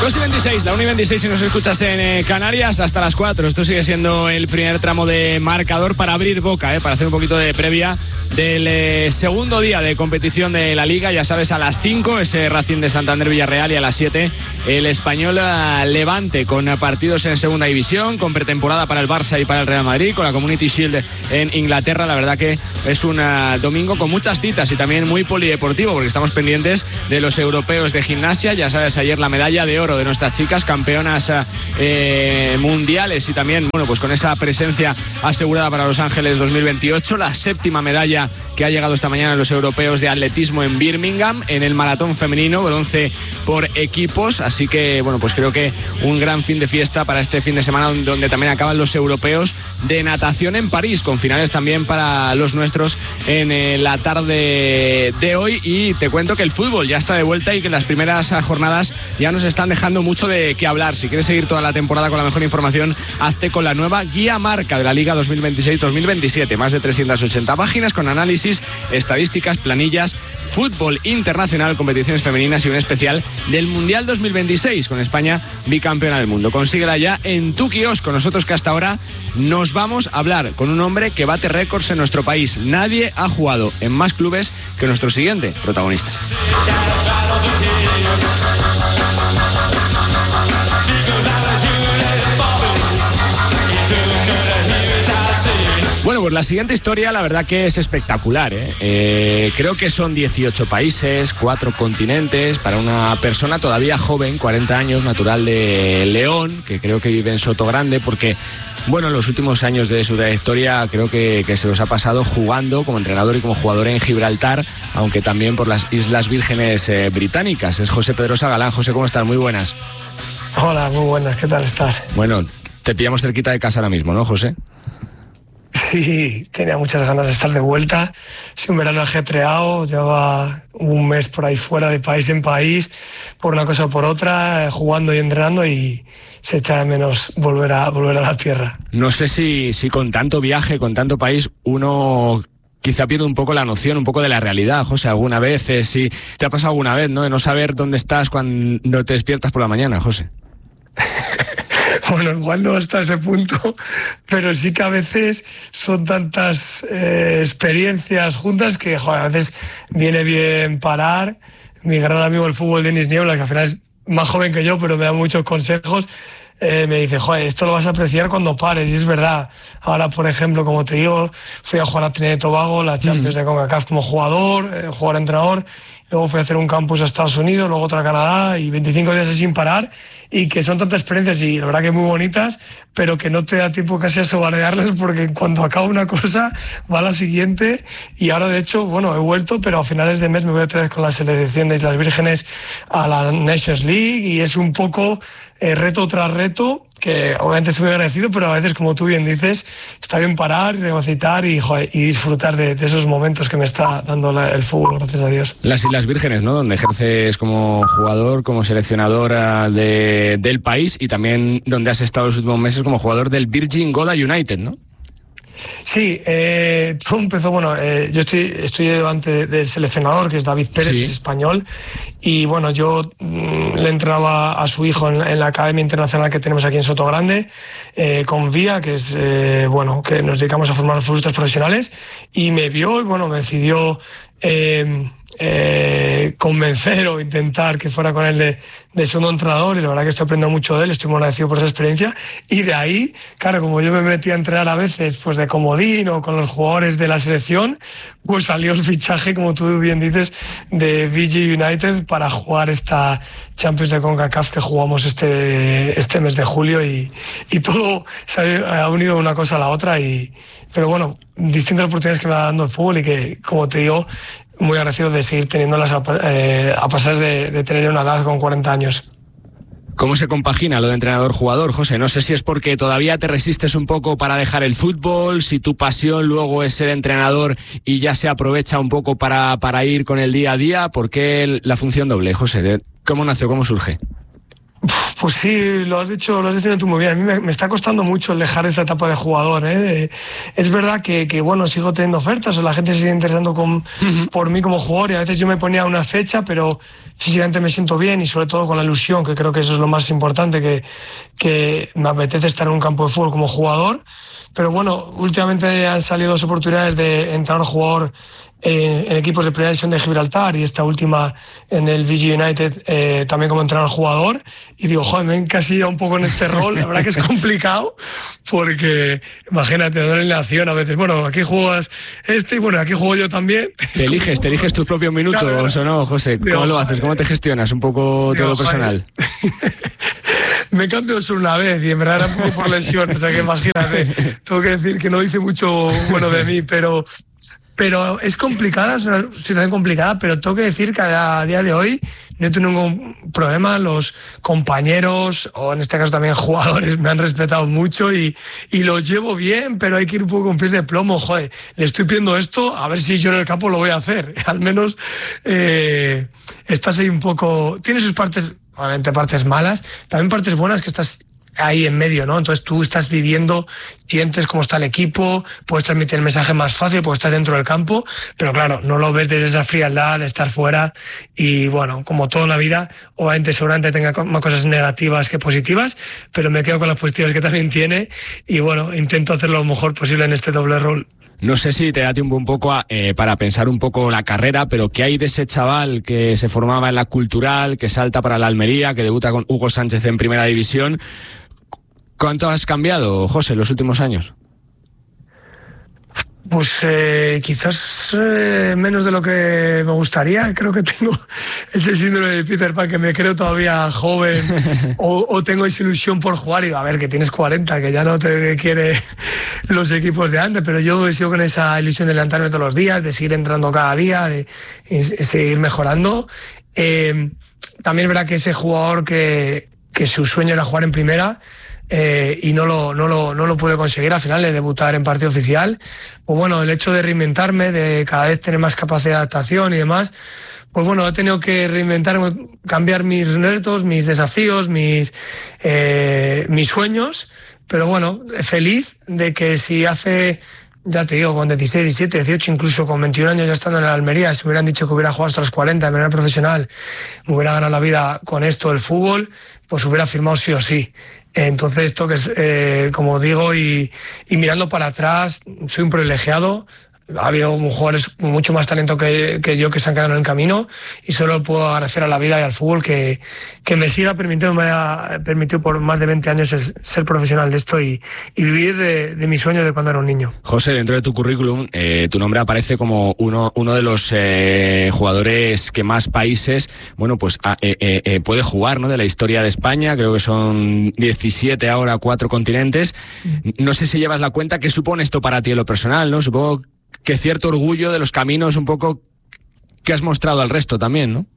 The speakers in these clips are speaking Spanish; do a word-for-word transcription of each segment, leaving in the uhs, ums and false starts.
dos y veintiséis, la una y veintiséis si nos escuchas en eh, Canarias, hasta las cuatro. Esto sigue siendo el primer tramo de marcador para abrir boca, eh, para hacer un poquito de previa del eh, segundo día de competición de la Liga. Ya sabes, a las cinco ese Racing de Santander Villarreal y a las siete el Español Levante, con partidos en segunda división, con pretemporada para el Barça y para el Real Madrid, con la Community Shield en Inglaterra. La verdad que es un uh, domingo con muchas citas y también muy polideportivo, porque estamos pendientes de los europeos de gimnasia. Ya sabes, ayer la medalla de oro de nuestras chicas, campeonas eh, mundiales, y también, bueno, pues con esa presencia asegurada para Los Ángeles dos mil veintiocho, la séptima medalla que ha llegado esta mañana en los europeos de atletismo en Birmingham, en el maratón femenino, bronce por equipos. Así que, bueno, pues creo que un gran fin de fiesta para este fin de semana, donde también acaban los europeos de natación en París, con finales también para los nuestros en eh, la tarde de hoy. Y te cuento que el fútbol ya está de vuelta y que las primeras jornadas ya nos están dejando mucho de qué hablar. Si quieres seguir toda la temporada con la mejor información, hazte con la nueva guía marca de la Liga dos mil veintiséis dos mil veintisiete. Más de trescientas ochenta páginas con análisis, estadísticas, planillas, fútbol internacional, competiciones femeninas y un especial del Mundial dos mil veintiséis con España bicampeona del mundo. Consíguela ya en tu kiosco. Nosotros, que hasta ahora nos vamos a hablar con un hombre que bate récords en nuestro país. Nadie ha jugado en más clubes que nuestro siguiente protagonista. Bueno, pues la siguiente historia la verdad que es espectacular, ¿eh? Eh, creo que son dieciocho países, cuatro continentes, para una persona todavía joven, cuarenta años, natural de León, que creo que vive en Sotogrande, porque, bueno, en los últimos años de su trayectoria creo que, que se los ha pasado jugando como entrenador y como jugador en Gibraltar, aunque también por las Islas Vírgenes eh, Británicas. Es José Pedrosa Galán. José, ¿cómo estás? Muy buenas. Hola, muy buenas. ¿Qué tal estás? Bueno, te pillamos cerquita de casa ahora mismo, ¿no, José? Sí, tenía muchas ganas de estar de vuelta. Sí, un verano ajetreado, llevaba un mes por ahí fuera de país en país, por una cosa o por otra, jugando y entrenando, y se echa de menos volver a, volver a la tierra. No sé si, si con tanto viaje, con tanto país, uno quizá pierde un poco la noción, un poco de la realidad, José, alguna vez. Eh, si te ha pasado alguna vez, ¿no?, de no saber dónde estás cuando te despiertas por la mañana, José. Bueno, igual no hasta ese punto, pero sí que a veces son tantas eh, experiencias juntas que, joder, a veces viene bien parar. Mi gran amigo del fútbol, Denis Niebla, que al final es más joven que yo, pero me da muchos consejos, eh, me dice, joder, esto lo vas a apreciar cuando pares, y es verdad. Ahora, por ejemplo, como te digo, fui a jugar a Trinidad y Tobago, la Champions mm. de CONCACAF como jugador, eh, jugador-entrenador. Luego fui a hacer un campus a Estados Unidos, luego otro a Canadá, y veinticinco días sin parar, y que son tantas experiencias y la verdad que muy bonitas, pero que no te da tiempo casi a saborearlas, porque cuando acaba una cosa va a la siguiente. Y ahora, de hecho, bueno, he vuelto, pero a finales de mes me voy otra vez con la selección de Islas Vírgenes a la Nations League, y es un poco eh, reto tras reto, que obviamente estoy muy agradecido, pero a veces, como tú bien dices, está bien parar, regocitar y, joder, y disfrutar de, de esos momentos que me está dando la, el fútbol, gracias a Dios. Las Islas Vírgenes, ¿no?, donde ejerces como jugador, como seleccionador de, del país, y también donde has estado los últimos meses como jugador del Virgin Goda United, ¿no? Sí, eh, todo empezó, bueno, eh, yo estoy, estoy delante del seleccionador, que es David Pérez, sí. Que es español, y bueno, yo mmm, le entrenaba a su hijo en, en la Academia Internacional que tenemos aquí en Sotogrande, eh, con Vía, que es, eh, bueno, que nos dedicamos a formar futbolistas profesionales, y me vio y, bueno, me decidió eh, eh, convencer o intentar que fuera con él de, de segundo entrenador, y la verdad que estoy aprendiendo mucho de él, estoy muy agradecido por esa experiencia. Y de ahí, claro, como yo me metí a entrenar a veces pues de comodín o con los jugadores de la selección, pues salió el fichaje, como tú bien dices, de V G United para jugar esta Champions de CONCACAF que jugamos este, este mes de julio, y, y todo se ha, ha unido una cosa a la otra. Y, pero bueno, distintas oportunidades que me va dando el fútbol, y que, como te digo, muy agradecido de seguir teniéndolas a, eh, a pesar de, de tener una edad con cuarenta años. ¿Cómo se compagina lo de entrenador-jugador, José? No sé si es porque todavía te resistes un poco para dejar el fútbol, si tu pasión luego es ser entrenador y ya se aprovecha un poco para, para ir con el día a día. ¿Por qué la función doble, José? ¿Cómo nació? ¿Cómo surge? Pues sí, lo has dicho, lo has dicho tú muy bien. A mí me, me está costando mucho el dejar esa etapa de jugador, ¿eh? Es verdad que, que, bueno, sigo teniendo ofertas o la gente se sigue interesando con, uh-huh. por mí como jugador, y a veces yo me ponía una fecha, pero físicamente me siento bien y sobre todo con la ilusión, que creo que eso es lo más importante, que, que me apetece estar en un campo de fútbol como jugador. Pero bueno, últimamente han salido dos oportunidades de entrar jugador eh, en equipos de primera división de Gibraltar y esta última en el V G United eh, también como entrenador jugador, y digo, joder, me he encasillado un poco en este rol. La verdad que es complicado porque imagínate, duele la acción a veces, bueno, aquí juegas este y bueno, aquí juego yo también. Te eliges, te eliges tus propios minutos, claro, o no, José, ¿cómo digo, lo haces? ¿Cómo te gestionas un poco digo, todo lo personal? Me cambio solo una vez y en verdad era un poco por lesión, o sea que imagínate, tengo que decir que no dice mucho bueno de mí, pero, pero es complicada, es una situación complicada, pero tengo que decir que a día de hoy no he tenido ningún problema. Los compañeros, o en este caso también jugadores, me han respetado mucho y, y los llevo bien, pero hay que ir un poco con pies de plomo. Joder, le estoy pidiendo esto, a ver si yo en el campo lo voy a hacer. Al menos eh, estás ahí un poco... Tiene sus partes... obviamente partes malas, también partes buenas que estás ahí en medio, ¿no? Entonces tú estás viviendo, sientes cómo está el equipo, puedes transmitir el mensaje más fácil porque estás dentro del campo, pero claro, no lo ves desde esa frialdad de estar fuera y bueno, como toda la vida, obviamente seguramente tenga más cosas negativas que positivas, pero me quedo con las positivas que también tiene y bueno, intento hacer lo mejor posible en este doble rol. No sé si te da tiempo un poco a, eh, para pensar un poco la carrera, pero ¿qué hay de ese chaval que se formaba en la Cultural, que salta para la Almería, que debuta con Hugo Sánchez en Primera División? ¿Cuánto has cambiado, José, en los últimos años? Pues eh, quizás eh, menos de lo que me gustaría. Creo que tengo ese síndrome de Peter Pan, que me creo todavía joven o, o tengo esa ilusión por jugar y a ver, que tienes cuarenta, que ya no te quiere los equipos de antes, pero yo he sido con esa ilusión de levantarme todos los días, de seguir entrando cada día, de, de seguir mejorando. Eh, también es verdad que ese jugador que, que su sueño era jugar en primera, Eh, y no lo, no, lo, no lo pude conseguir al final de debutar en partido oficial, pues bueno, el hecho de reinventarme, de cada vez tener más capacidad de adaptación y demás, pues bueno, he tenido que reinventarme, cambiar mis retos, mis desafíos, mis, eh, mis sueños, pero bueno, feliz de que si hace, ya te digo, con dieciséis, diecisiete, dieciocho, incluso con veintiún años ya estando en la Almería, si me hubieran dicho que hubiera jugado hasta los cuarenta de manera profesional, me hubiera ganado la vida con esto, el fútbol, pues hubiera firmado sí o sí. Entonces, esto que es, eh, como digo, y, y mirando para atrás, soy un privilegiado. Ha habido jugadores con mucho más talento que, que yo que se han quedado en el camino y solo puedo agradecer a la vida y al fútbol que, que me siga permitiendo, me ha permitido por más de veinte años ser profesional de esto y, y vivir de, de mis sueños de cuando era un niño. José, dentro de tu currículum, eh, tu nombre aparece como uno, uno de los eh, jugadores que más países, bueno, pues eh, eh, eh, puede jugar, ¿no? De la historia de España, creo que son diecisiete ahora, cuatro continentes. No sé si llevas la cuenta, ¿qué supone esto para ti en lo personal, no? Supongo que cierto orgullo de los caminos un poco que has mostrado al resto también, ¿no?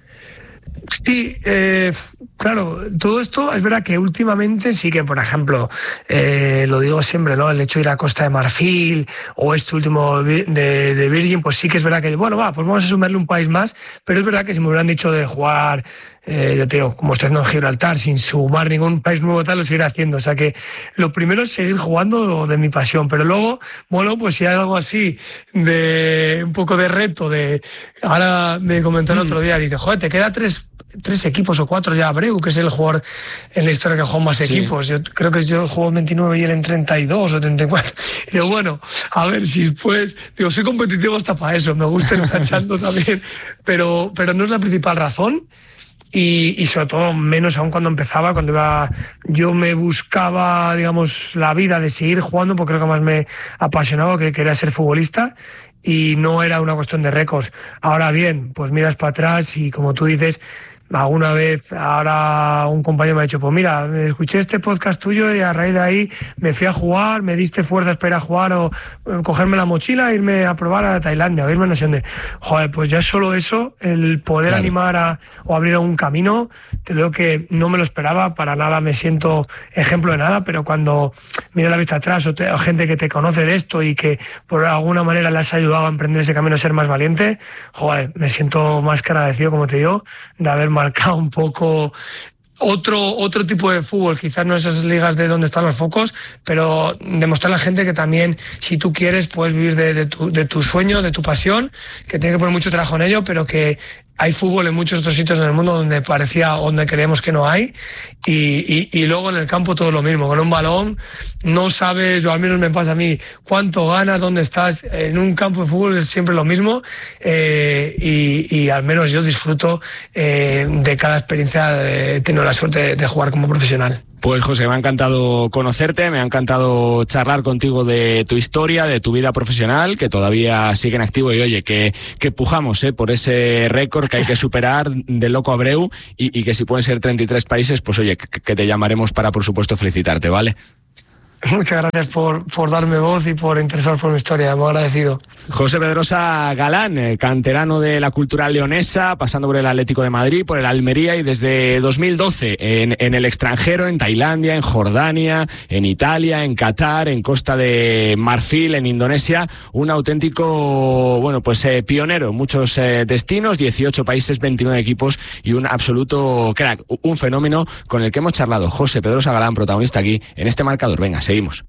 Sí, eh, claro, todo esto es verdad que últimamente sí que, por ejemplo, eh, lo digo siempre, ¿no? El hecho de ir a Costa de Marfil o este último de, de Virgin, pues sí que es verdad que, bueno, va, pues vamos a sumarle un país más, pero es verdad que si me hubieran dicho de jugar, eh, yo te digo, como estoy haciendo en Gibraltar, sin sumar ningún país nuevo tal, lo seguiré haciendo. O sea que lo primero es seguir jugando de mi pasión, pero luego, bueno, pues si hay algo así de un poco de reto, de ahora me comentaron mm. otro día, dice, joder, te queda tres tres equipos o cuatro ya Abreu, que es el jugador en la historia que juega más sí. equipos. Yo creo que yo juego en veintinueve y él en treinta y dos o treinta y cuatro. Y digo, bueno, a ver si después, digo, soy competitivo hasta para eso, me gusta ir tachando también, pero, pero no es la principal razón. Y, y sobre todo menos aún cuando empezaba, cuando iba, yo me buscaba, digamos, la vida de seguir jugando porque creo que más me apasionaba, que quería ser futbolista y no era una cuestión de récords. Ahora bien, pues miras para atrás y como tú dices, alguna vez ahora un compañero me ha dicho, pues mira, escuché este podcast tuyo y a raíz de ahí me fui a jugar, me diste fuerzas para ir a jugar o cogerme la mochila e irme a probar a Tailandia o irme no sé dónde. Joder, pues ya solo eso, el poder claro. animar a, o abrir un camino, te digo que no me lo esperaba, para nada me siento ejemplo de nada, pero cuando miro la vista atrás o, te, o gente que te conoce de esto y que por alguna manera le has ayudado a emprender ese camino a ser más valiente, joder, me siento más que agradecido, como te digo, de haber marcado un poco otro, otro tipo de fútbol, quizás no esas ligas de donde están los focos, pero demostrar a la gente que también, si tú quieres, puedes vivir de, de, tu, de tu sueño, de tu pasión, que tiene que poner mucho trabajo en ello, pero que hay fútbol en muchos otros sitios en el mundo donde parecía, donde creemos que no hay, y, y, y luego en el campo todo lo mismo. Con un balón no sabes, o al menos me pasa a mí, cuánto ganas, dónde estás. En un campo de fútbol es siempre lo mismo, eh, y, y al menos yo disfruto eh, de cada experiencia. He tenido la suerte de jugar como profesional. Pues José, me ha encantado conocerte, me ha encantado charlar contigo de tu historia, de tu vida profesional, que todavía sigue en activo, y oye, que, que pujamos eh, por ese récord que hay que superar de Loco Abreu, y, y que si pueden ser treinta y tres países, pues oye, que, que te llamaremos para, por supuesto, felicitarte, ¿vale? Muchas gracias por, por darme voz y por interesaros por mi historia, muy agradecido. José Pedrosa Galán, eh, canterano de la Cultural Leonesa, pasando por el Atlético de Madrid, por el Almería, y desde dos mil doce en, en el extranjero, en Tailandia, en Jordania, en Italia, en Qatar, en Costa de Marfil, en Indonesia, un auténtico, bueno, pues eh, pionero, muchos eh, destinos, dieciocho países, veintinueve equipos, y un absoluto crack, un fenómeno con el que hemos charlado. José Pedrosa Galán, protagonista aquí en este marcador. Venga, seguimos.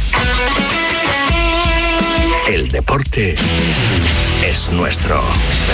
El deporte es nuestro.